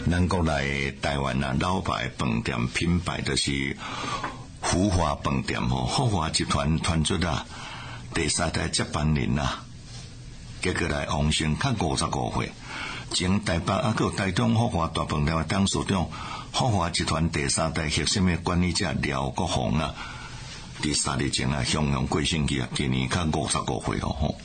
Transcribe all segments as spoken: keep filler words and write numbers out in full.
咱国内台湾啊老牌饭店品牌就是福华饭店吼，福华集团传出啊第三代接班人啊，结果来王姓较五十五岁，前台北啊个台中福华大饭店的董事长，福华集团第三代核心的管理者廖国宏啊，伫三日前啊享用过身去啊，今年较五十五岁哦吼。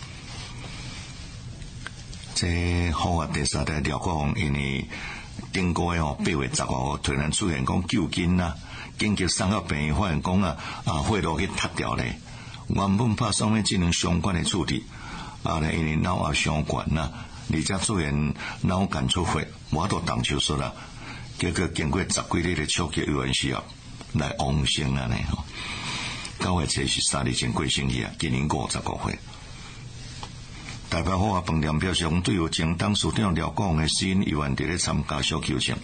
这福华第三代廖国宏因为顶个月哦八月十五号突然出现讲救筋啊，紧急送到病院发现讲啊啊血路去塌掉咧，原本拍算要进行相关的处理，啊咧因为脑压伤悬啦，而且出现脑干出血，无法度动手术啦，结果经过十几日的抢救有关系啊，来亡生啊呢吼。九月七是三日前过身去啊，今年五十五岁。台北福华饭店表示，对于前董事长廖国宏的死因，有愿伫咧参加小求证。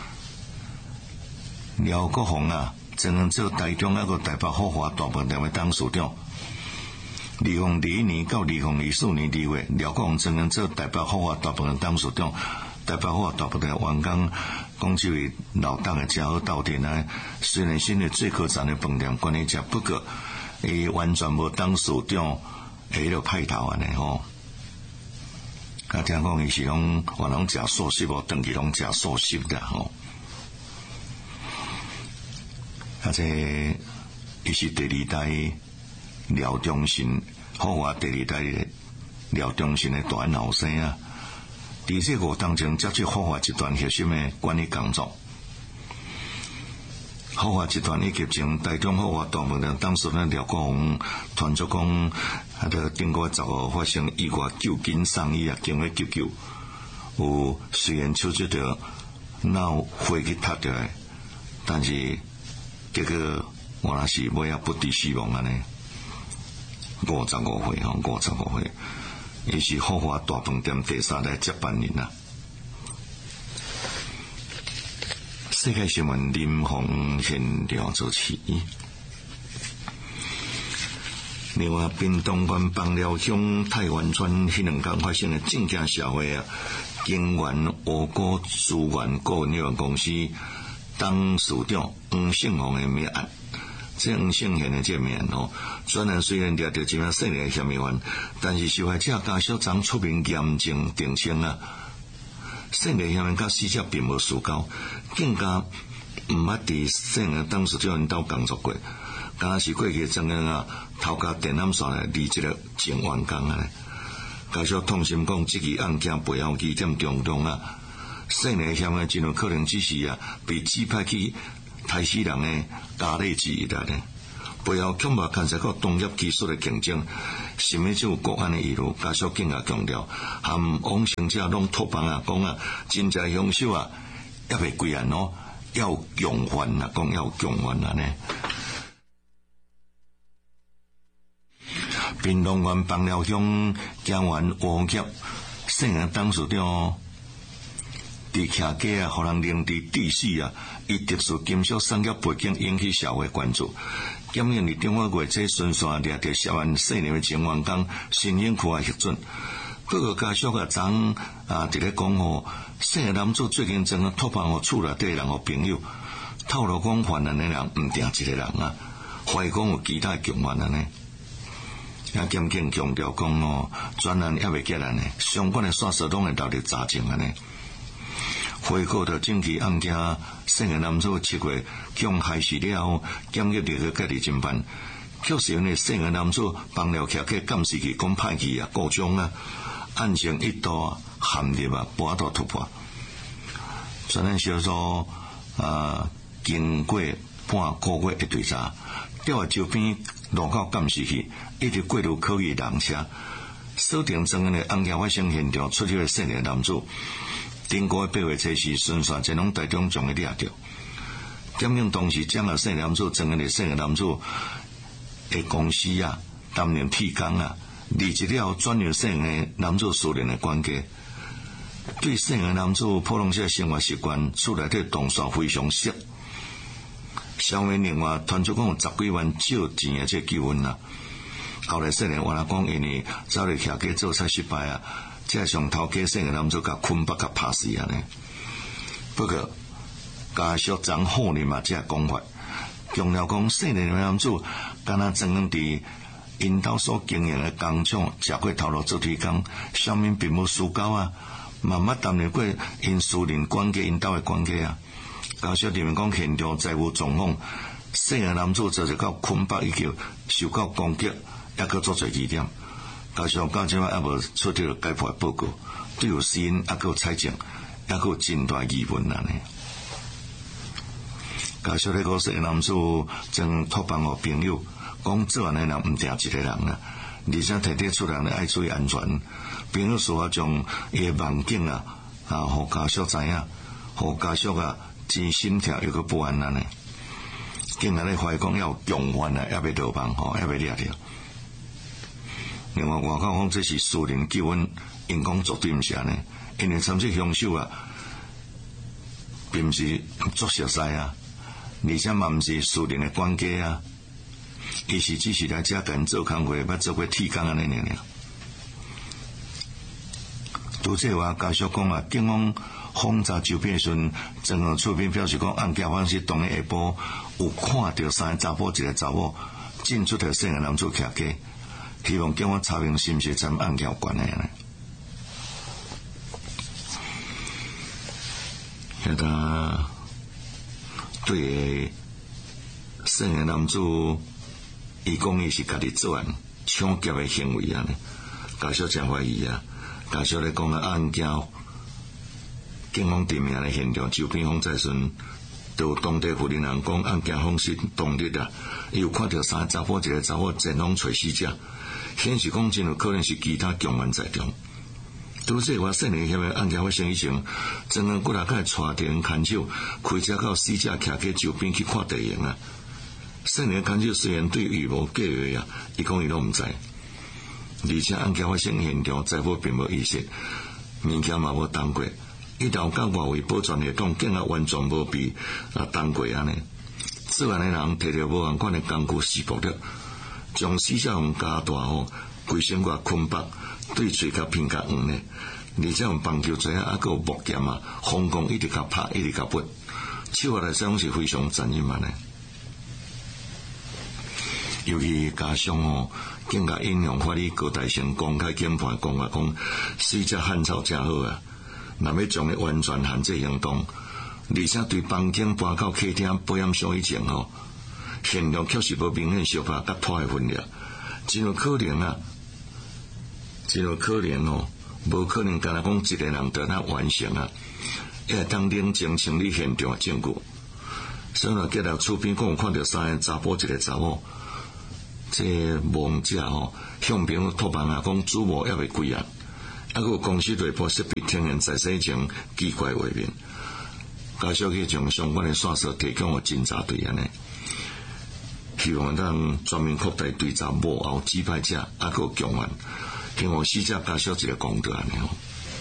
廖国宏啊，曾经做台中那个台北福华大饭店的董事长。二零二一年到二零二四年二月，廖国宏曾经做台北福华大饭店董事长。台北福华大饭店员工讲，这位老董的真好斗阵啊！虽然现在最可赞的饭店管理者，不过伊完全无董事长迄个派头安尼吼。啊，听讲伊是拢原拢食素食无，长期拢食素食的吼。啊，这伊是第二代廖忠信，福华第二代廖忠信的大后生啊。伫这五当中接触福华集团核心的管理工作。福华集团以及前台中福华大饭店董事长廖国宏传出讲，啊，个顶个十号发生意外救筋送医啊，经过急救，有虽然手术着脑血去塌掉的，但是结果原来是尾仔不治死亡安尼。五十五岁吼，五十五岁，伊是福华大饭店第三代接班人啊。世界新闻林鸿现调主持。另外，屏东县枋寮乡太原村迄两天发生的正经社会啊，金源五股资源股份有限公司董事长黄胜宏的命案。这黄胜贤的这命案哦，虽然虽然掠到这名少年的嫌疑犯，但是受害者家属曾出面严正澄清啊。少年嫌犯甲死者并无私交，更加毋捌伫少年董事长因兜工作过，敢若是过去曾经啊偷加电缆线的离职了前员工啊。家属痛心讲，这起案件背后疑点重重啊。少年嫌犯真有可能只是啊被指派去杀死人的家类之一的呢。背后恐怕牵涉到农业技术的竞争，甚至就有国安的疑虑。家属更加强调，含往生者拢托帮啊，讲啊，真正凶手啊，也未归案哦，要共犯啊，讲要共犯啊呢。屏东县枋寮乡警员吴杰，姓人董事长。伫徛街啊，互人凌迟致死啊！伊特殊金属产业背景引起社会关注。检验伫中个月，这顺线掠着涉案少年的前员工新兴区啊核准。各个家属啊，昨啊伫咧讲吼，少年男子最近曾托帮互厝内底人互朋友，透露讲犯案的人毋定一个人啊，怀疑讲有其他共犯啊呢。啊，检警强调讲哦，专案还未结案呢，相关的线索拢会留伫查证啊呢。回顾到近期案件，少年男子七月将害死了后，检验立刻隔离侦办。确实因为少年男子帮了徛去监视器讲歹去啊，故障啊，案情一度陷入啊，无法度突破。专案小组啊，经过半个月的调查，调查周边路口监视器，一直过路可疑人车，锁定昨日的案件发生现场出现的少年男子。顶个八月七日，顺线前往台中将伊掠着。检警当时将了少年男子，曾经的少年男子的公司啊，担任替工啊，离职了转入少年男子私人的关系。对少年男子普通些生活习惯，厝内底动线非常熟。消灭另外传出讲有十几万借钱的这纠纷啊。后来少年原来讲因为走入徛街做菜失败啊。这上头家少年男子甲困绑甲拍死啊呢！ 不过家属长好呢嘛，这讲法，强调讲少年的男子，敢若曾经伫因兜所经营的工厂食过头路做铁工，上面并无私交啊，慢慢担任过因私人关系因兜的关系啊。家属认为讲现场财务状况，少年男子做就到困北以及受到攻击，也搁做侪疑点。家属到即摆还无出到解剖报告，对有死因还搁采证，还搁有真大疑问啊呢。家属咧个少年男子将托帮互朋友。讲做案的人毋定一个人啊，而且提提出来咧爱注意安全。朋友说将伊的梦境啊啊，互家属知影，互家属啊真心跳又个不安安呢。竟然咧怀疑讲要强犯啊，也未落网吼，也未掠着。另外外口讲这是私人纠纷，因讲绝对毋是安尼，因为参这凶手啊，并毋是作熟识啊，而且嘛毋是私人的关系啊。伊是只是来遮干做工课，捌做过铁工安尼尔。拄这话，家属讲啊，警方轰炸周边时，曾有厝边表示讲，案件发生当日下晡有看到三个查甫一个查某进出条少年男子徛街，希望警方查明是毋是参案件有关的呢？遐个对少年男子。伊讲伊是家己做案抢劫的行为啊呢，家属真怀疑啊。家属咧讲啊，案件警方定名的现场周边风在顺，就当地负责人讲案件发生当日啊，伊有看到三个查甫一个查某前往找死者，显示讲真有可能是其他强犯在中。拄这话，少年遐个案件发生以前，曾经过来甲带电看守，开车到死者徛喺周边去看地形啊。少年看守虽然对预谋计划啊，伊讲伊拢毋知，而且案件发生现场财富并无意识，物件嘛无动过，一头到外围保全系统竟然完全无被啊动过安尼。做案的人摕着无相款的工具施暴了，将死者用加大吼规身躯捆绑，对嘴甲鼻甲黄呢，而且用棒球锤啊，还有木剑啊，疯狂一直甲拍，一直甲拔，手下来使用是非常残忍安尼。尤其家属哦，更加引用法律高大成公开检判讲话讲，死者汉草真好啊！若要将伊完全限制行动，而且对房间搬到客厅保险箱以前吼，现场确实无明显烧化甲破坏分裂，真有可能啊，真有可能哦，无可能干那讲一个人就那完成啊，也当冷静清理现场的证据。所以若结合厝边讲有看到三个查甫一个查某。这亡者吼向朋友托梦啊，讲主谋也未归案，还有公司内部设备天然在生前奇怪画面，家属去将相关的线索提供给侦查队安尼，希望让全面扩大追查幕后击败者，还有强犯，希望死者家属一个公道安尼吼。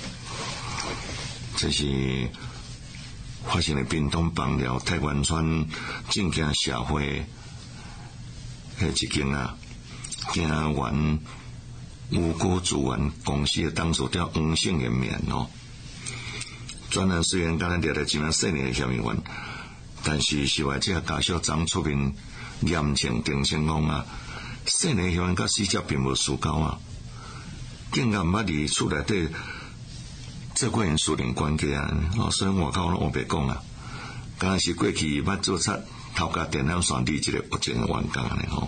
这是发生的屏东邦寮太原村正经社会。迄一间啊，惊源五谷资源公司的董事长黄姓人面哦。专案虽然敢若掠到一名少年的嫌疑犯，但是受害者家属曾出面严正定性讲啊，少年嫌疑犯甲死者并无私交啊，竟然毋捌伫厝内底做过因私人关系啊，哦，所以外口拢黑白讲啊，敢若是过去捌做出。头家电缆线里一个恶情的员工安尼吼，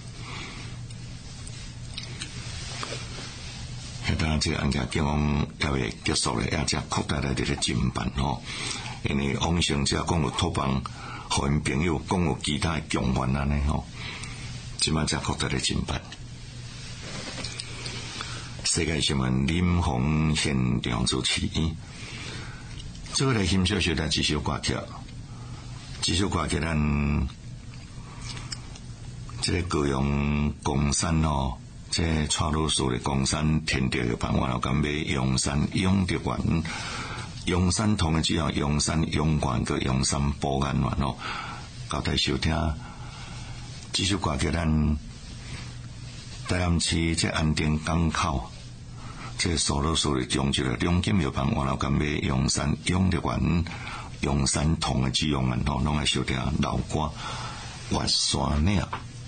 迄当这个案件警方也会结束咧，也则扩大来这个侦办吼。因为王姓者讲有托帮，互因朋友讲有其他强犯安尼吼，即摆则扩大来侦办。世界新闻林鸿现场主持，这个来欣赏小来几首歌曲。这首歌曲咱这个高阳公山哦，这蔡老师的公山天地的办法，咁买阳山永德园，阳山同的只要阳山永冠个阳山保安员哦，交代收听。这首歌曲咱台南市这安定港口，这苏老师的种植了两间药房，然后咁买阳山永德园。 阳山铜的这样人吼，拢爱小听老歌，越山岭